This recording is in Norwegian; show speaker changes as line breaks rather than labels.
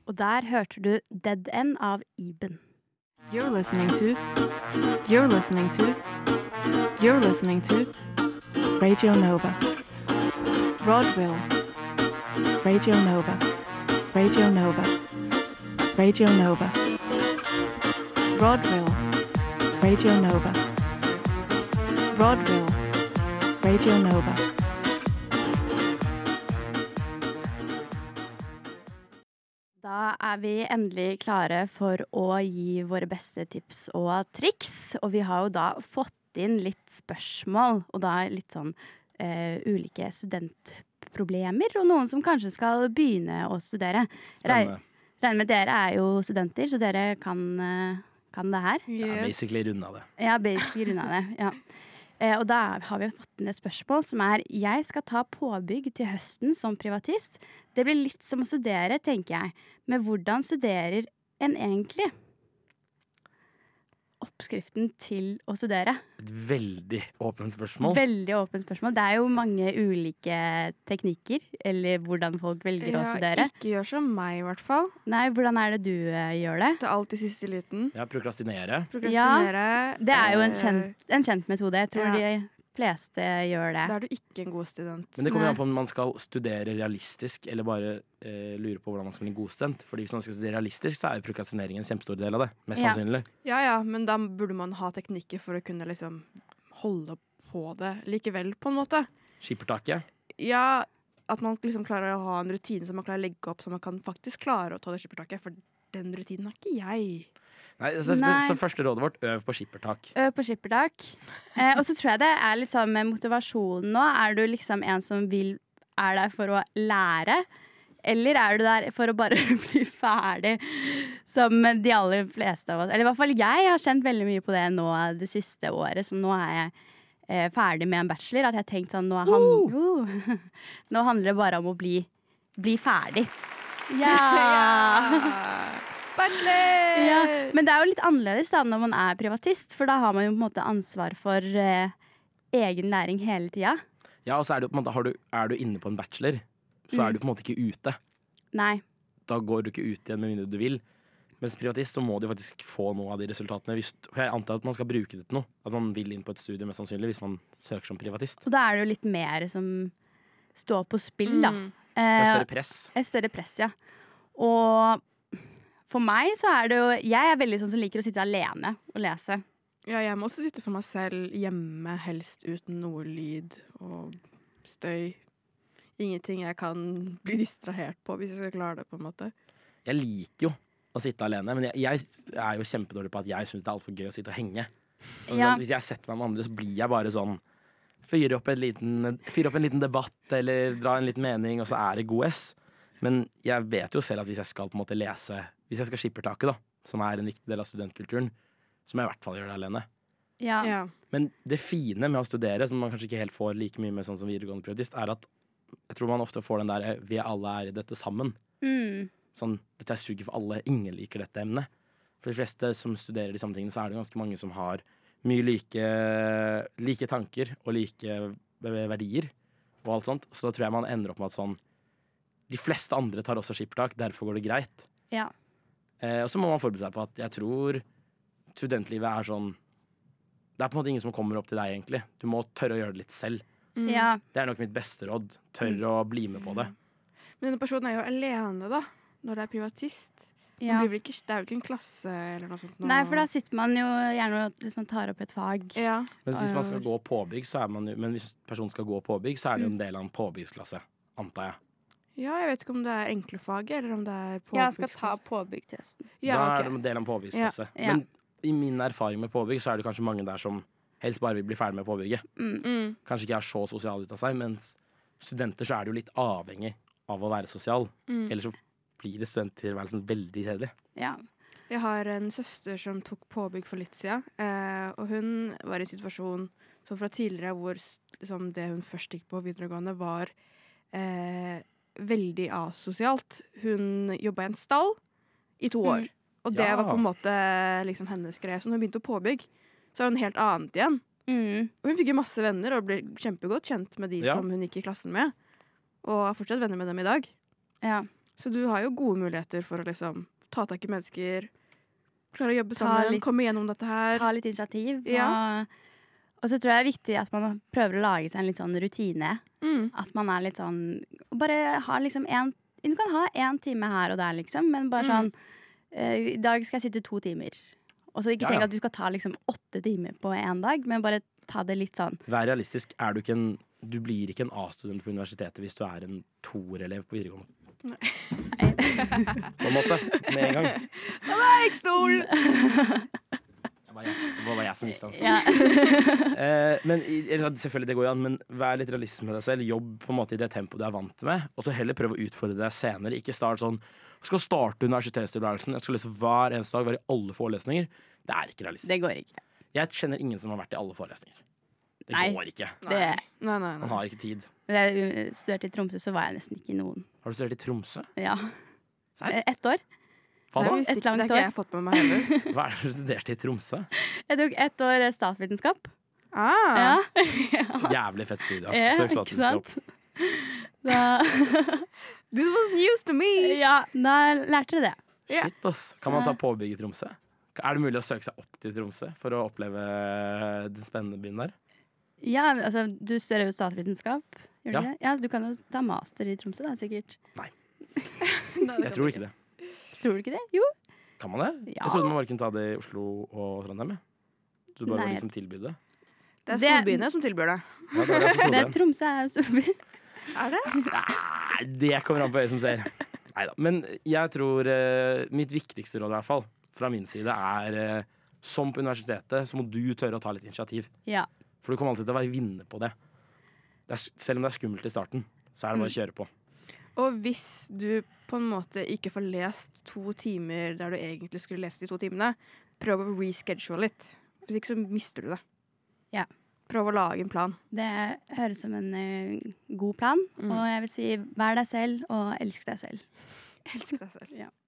Og der hørte du Dead End av Iben.
You're listening to You're listening to You're listening to Radio Nova. Broadville. Radio Nova. Radio Nova. Radio Nova. Broadville. Radio Nova. Broadville. Radio Nova.
Da er vi endelig klare for å gi våre beste tips og triks. Og vi har jo da fått inn litt spørsmål, og da litt sånn ulike studentproblemer, og noen som kanskje skal begynne å studere.
Spennende.
Regner med dere er jo studenter, så dere kan det her.
Ja, basically runda det.
Ja, basically runda det, ja. Og da har vi fått inn et spørsmål som er: jeg skal ta påbygg til høsten som privatist. Det blir litt som å studere, tenker jeg. Men hvordan studerer en egentlig? Oppskriften til å studere.
Et veldig åpent spørsmål.
Veldig åpent spørsmål. Det er jo mange ulike teknikker, eller hvordan folk velger å studere.
Ikke gjør som meg, i hvert fall.
Nei, hvordan er det du gjør det?
Det er alltid siste liten.
Ja, prokrastinere.
Prokrastinere.
Det er jo en kjent metode. Jeg tror
Ja.
de fleste gjør det.
Da er du ikke en god student.
Men det kommer an på om man skal studere realistisk, eller bare lure på hvordan man skal bli en god student. Fordi hvis man skal studere realistisk, så er jo prokrastinering en kjempestor del av det. Mest
Ja.
sannsynlig.
Ja, men da burde man ha teknikker for å kunne liksom holde på det likevel, på en måte.
Skippertaket.
Ja, at man liksom klarer å ha en rutine som man klarer å legge opp, så man kan faktisk klare å ta det skippertaket, for den rutinen har ikke jeg.
Nei,
Nei.
Så første rådet vårt, øv på skippertak.
Øv på skippertak. Og så tror jeg det er litt sånn med motivasjonen nå. Er du liksom en som er der for å lære? Eller er du der for å bare bli ferdig, som de aller fleste av oss? Eller i hvert fall jeg har kjent veldig mye på det nå det siste året. Så nå er jeg ferdig med en bachelor. At jeg har tenkt sånn, nå handler det bare om å bli ferdig. Ja!
Bachelor!
Ja, men det er jo litt annerledes da når man er privatist, for da har man jo på en måte ansvar for egen læring hele tida.
Ja, og så er det jo på en måte, er du inne på en bachelor, så er du på en måte ikke ute.
Nei.
Da går du ikke ut igjen med mindre du vil. Mens privatist så må du faktisk få noe av de resultatene. For jeg antar at man skal bruke det til noe. At man vil inn på et studie mest sannsynlig hvis man søker som privatist.
Og da er det jo litt mer som står på spill, da.
Det er større press.
Et større press, ja. Og for meg så er det jo jeg er veldig sånn som liker å sitte alene og lese.
Ja, jeg må også sitte for meg selv hjemme, helst uten noe lyd og støy. Ingenting jeg kan bli distrahert på hvis jeg skal klare det, på en måte.
Jeg liker jo å sitte alene, men jeg er jo kjempedårlig på at jeg synes det er alt for gøy å sitte og henge. Sånn, hvis jeg setter meg med andre, så blir jeg bare sånn fyre opp en liten debatt eller dra en liten mening, og så er det god S. Men jeg vet jo selv at hvis jeg skal på en måte lese, hvis jeg skal skippertaket, da, som er en viktig del av studentkulturen, så må jeg i hvert fall gjøre det alene.
Ja.
Men det fine med å studere, som man kanskje ikke helt får like mye med sånn som videregående privatist, er at jeg tror man ofte får den der vi alle er i dette sammen. Sånn, dette er suget for alle, ingen liker dette emnet. For de fleste som studerer de samme tingene, så er det ganske mange som har mye like tanker og like verdier og alt sånt. Så da tror jeg man ender opp med at sånn, de fleste andre tar også skippertak, derfor går det greit.
Ja.
Og så må man forberede seg på at jeg tror studentlivet er sånn, det er på en måte ingen som kommer opp til deg egentlig. Du må tørre å gjøre det litt selv.
Ja.
Det er nok mitt beste råd. Tørre å bli med på det.
Men denne personen er jo alene da, når det er privatist.
Ja.
Det er vel ikke en klasse eller noe sånt.
Nei, for da sitter man jo gjerne hvis man tar opp et fag.
Ja.
Men hvis man skal gå påbygg, men hvis personen skal gå påbygg, så er det jo en del av en påbyggsklasse, antar jeg.
Ja, jeg vet ikke om det er enkle fag, eller om det er påbygg.
Jeg skal ta påbyggtesten.
Ja,
Da
ok.
er det en del av en påbyggsklasse.
Ja.
Men i min erfaring med påbygg, så er det kanskje mange der som helst bare vil bli ferdig med påbygget. Kanskje ikke er så sosial ut av seg, mens studenter så er det jo litt avhengig av å være sosial. Ellers så blir det studenttilværelsen veldig kjedelig.
Ja.
Jeg har en søster som tok påbygg for litt siden, og hun var i en situasjon som fra tidligere hvor liksom, det hun først gikk på videregående var veldig asosialt. Hun jobbet i en stall i 2 år, og det
Ja.
var på en måte liksom, hennes greie. Så når hun begynte å påbygg, så er hun helt annet igjen. Og hun fikk jo masse venner og ble kjempegodt kjent med de
Ja.
som hun gikk i klassen med, og er fortsatt venner med dem i dag.
Ja.
Så du har jo gode muligheter for å liksom ta tak i mennesker, klare å jobbe sammen, komme gjennom dette her.
Ta litt initiativ.
Ja.
Og så tror jeg det er viktig at man prøver å lage seg en litt sånn rutine. At man er litt sånn bare ha liksom du kan ha 1 time her og der, liksom, men bare sånn i dag skal jeg sitte 2 timer. Og så ikke tenk at du skal ta liksom 8 timer på en dag, men bare ta det litt sånn.
Vær realistisk. Du blir ikke en A-student på universitetet hvis du er en 2-elev på videregående.
Nei.
På en måte. Med en gang.
Det var jeg stol!
Det var jeg som visste det.
Ja.
Men selvfølgelig, det går jo an, men vær litt realistisk med deg selv. Jobb på en måte i det tempoet du er vant med, og så heller prøve å utfordre deg senere. Ikke start sånn jeg skal starte universitetstilværelsen, jeg skal lese hver eneste dag, være i alle forelesninger. Det er ikke realistisk.
Det går ikke.
Jeg kjenner ingen som har vært i alle forelesninger. Det går ikke.
Nei.
Man har ikke tid.
Da jeg studerte i Tromsø, så var jeg nesten ikke i noen.
Har du studert i Tromsø?
Ja.
Serr?
1 år.
Hva da?
Det
Et langt
har ikke jeg fått med meg heller.
Hva er det du studerte i Tromsø?
Jeg tok 1 år statsvitenskap.
Ah.
Ja.
Jævlig fett studie, ass.
Ja,
Søk
ikke
statsvitenskap.
sant? Da,
This was news to me!
ja, da lærte dere det.
Ja.
Shit, ass. Kan man ta påbygg i Tromsø? Er det mulig å søke seg opp til Tromsø for å oppleve den spennende byen der?
Ja, altså, du studerer jo statsvitenskap. Gjør du
Ja.
det? Ja, du kan jo ta master i Tromsø, da, sikkert.
Jeg tror ikke det.
Tror du ikke det? Jo.
Kan man det?
Ja.
Jeg trodde man bare kunne ta det i Oslo og Trondheim. Jeg. Du bare
Nei.
liksom tilbyr det.
Det er
Det-
storbyene som tilbyr det.
Ja, det var det jeg
Det
trodde.
er Tromsø er jo storby.
Er det?
Nei, det kommer an på øyet som ser. Neida. Men jeg tror mitt viktigste råd i hvert fall fra min side er som på universitetet, så må du tørre å ta litt initiativ.
Ja.
For du kommer alltid til å være vinner på det. Selv om det er skummelt i starten, så er det bare å kjøre på.
Og hvis du på en måte ikke får lest 2 timer der du egentlig skulle lest de 2 timene, prøv å reschedule litt. Hvis ikke så mister du det.
Ja.
Prøv å lage en plan.
Det høres som en god plan. Og jeg vil si vær deg selv og elsk deg selv.
Elsk deg selv.
Ja.